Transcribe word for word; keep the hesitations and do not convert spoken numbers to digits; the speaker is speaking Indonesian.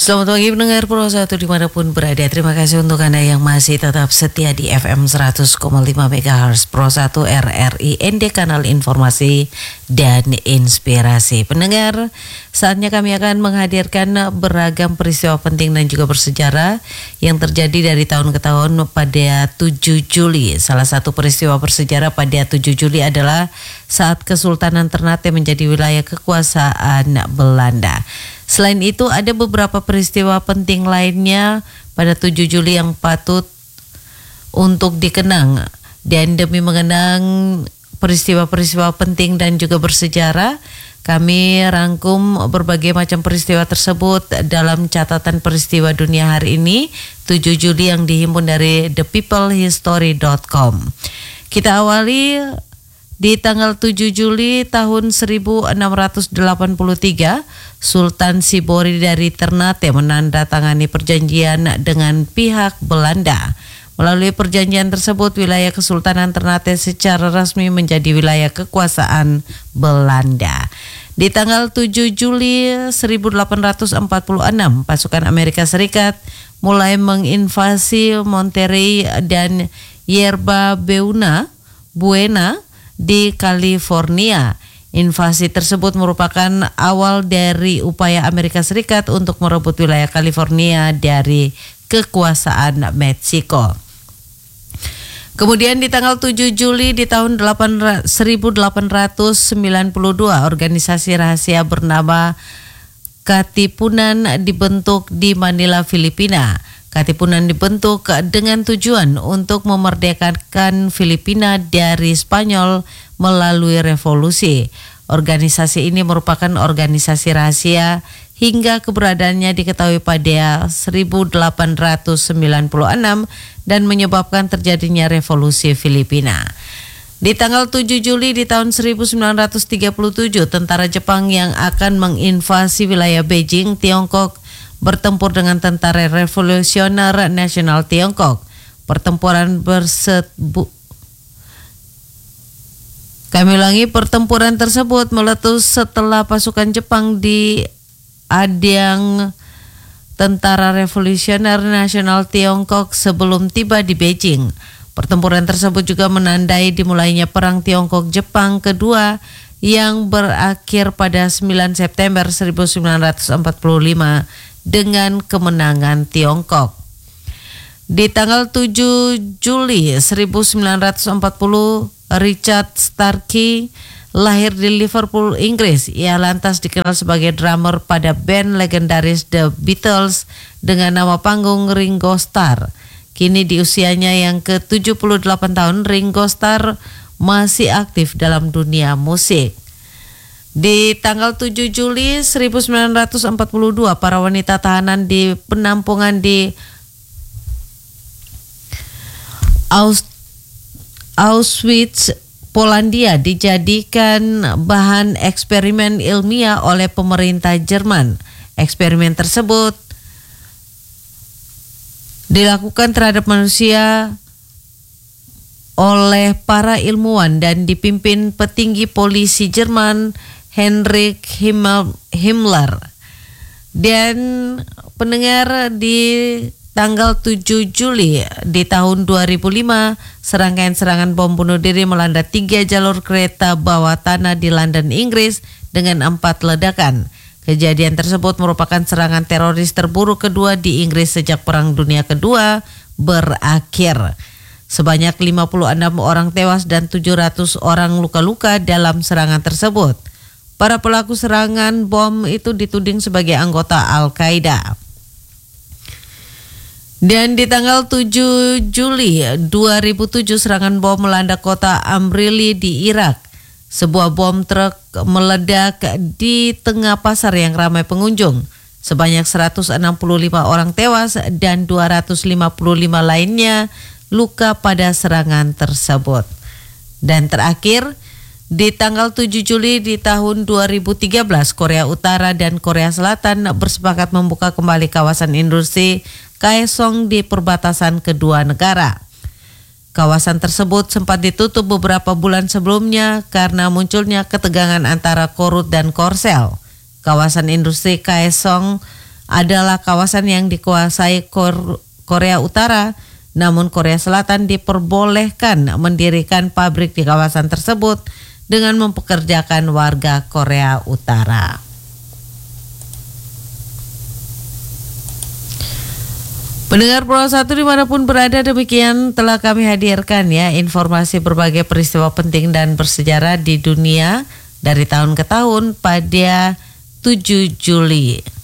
Selamat pagi pendengar Pro satu dimanapun berada. Terima kasih untuk Anda yang masih tetap setia di F M seratus koma lima megahertz Pro satu R R I N D, kanal informasi dan inspirasi. Pendengar, saatnya kami akan menghadirkan beragam peristiwa penting dan juga bersejarah yang terjadi dari tahun ke tahun pada tujuh Juli. Salah satu peristiwa bersejarah pada tujuh Juli adalah saat Kesultanan Ternate menjadi wilayah kekuasaan Belanda. Selain itu ada beberapa peristiwa penting lainnya pada tujuh Juli yang patut untuk dikenang. Dan demi mengenang peristiwa-peristiwa penting dan juga bersejarah, kami rangkum berbagai macam peristiwa tersebut dalam catatan peristiwa dunia hari ini tujuh Juli yang dihimpun dari the people history dot com. Kita awali di tanggal tujuh Juli tahun seribu enam ratus delapan puluh tiga, Sultan Sibori dari Ternate menandatangani perjanjian dengan pihak Belanda. Melalui perjanjian tersebut, wilayah Kesultanan Ternate secara resmi menjadi wilayah kekuasaan Belanda. Di tanggal tujuh Juli seribu delapan ratus empat puluh enam, pasukan Amerika Serikat mulai menginvasi Monterey dan Yerba Buena, Buena di California. Invasi tersebut merupakan awal dari upaya Amerika Serikat untuk merebut wilayah California dari kekuasaan Meksiko. Kemudian di tanggal tujuh Juli di tahun seribu delapan ratus sembilan puluh dua, organisasi rahasia bernama Katipunan dibentuk di Manila, Filipina. Katipunan dibentuk dengan tujuan untuk memerdekakan Filipina dari Spanyol melalui revolusi. Organisasi ini merupakan organisasi rahasia hingga keberadaannya diketahui pada seribu delapan ratus sembilan puluh enam dan menyebabkan terjadinya revolusi Filipina. Di tanggal tujuh Juli di tahun seribu sembilan ratus tiga puluh tujuh, tentara Jepang yang akan menginvasi wilayah Beijing, Tiongkok, bertempur dengan Tentara Revolusioner Nasional Tiongkok. Pertempuran bersebu Kami ulangi, pertempuran tersebut meletus setelah pasukan Jepang di Adang Tentara Revolusioner Nasional Tiongkok sebelum tiba di Beijing. Pertempuran tersebut juga menandai dimulainya Perang Tiongkok-Jepang kedua yang berakhir pada sembilan September seribu sembilan ratus empat puluh lima dengan kemenangan Tiongkok. Di tanggal tujuh Juli seribu sembilan ratus empat puluh, Richard Starkey lahir di Liverpool, Inggris. Ia lantas dikenal sebagai drummer pada band legendaris The Beatles dengan nama panggung Ringo Starr. Kini di usianya yang ke tujuh puluh delapan tahun, Ringo Starr masih aktif dalam dunia musik. Di tanggal tujuh Juli seribu sembilan ratus empat puluh dua, para wanita tahanan di penampungan di Aus- Auschwitz, Polandia dijadikan bahan eksperimen ilmiah oleh pemerintah Jerman. Eksperimen tersebut dilakukan terhadap manusia oleh para ilmuwan dan dipimpin petinggi polisi Jerman Heinrich Himmler. Dan pendengar, di tanggal tujuh Juli di tahun dua ribu lima, serangkaian serangan bom bunuh diri melanda tiga jalur kereta bawah tanah di London, Inggris dengan empat ledakan. Kejadian tersebut merupakan serangan teroris terburuk kedua di Inggris sejak Perang Dunia Kedua berakhir. Sebanyak lima puluh enam orang tewas dan tujuh ratus orang luka-luka dalam serangan tersebut. Para pelaku serangan bom itu dituding sebagai anggota Al-Qaeda. Dan di tanggal tujuh Juli dua ribu tujuh, serangan bom melanda kota Amrili di Irak. Sebuah bom truk meledak di tengah pasar yang ramai pengunjung. Sebanyak seratus enam puluh lima orang tewas dan dua ratus lima puluh lima lainnya luka pada serangan tersebut. Dan terakhir, di tanggal tujuh Juli di tahun dua ribu tiga belas, Korea Utara dan Korea Selatan bersepakat membuka kembali kawasan industri Kaesong di perbatasan kedua negara. Kawasan tersebut sempat ditutup beberapa bulan sebelumnya karena munculnya ketegangan antara Korut dan Korsel. Kawasan industri Kaesong adalah kawasan yang dikuasai Korea Utara, namun Korea Selatan diperbolehkan mendirikan pabrik di kawasan tersebut dengan mempekerjakan warga Korea Utara. Pendengar Pro satu dimanapun berada, demikian telah kami hadirkan ya informasi berbagai peristiwa penting dan bersejarah di dunia dari tahun ke tahun pada tujuh Juli.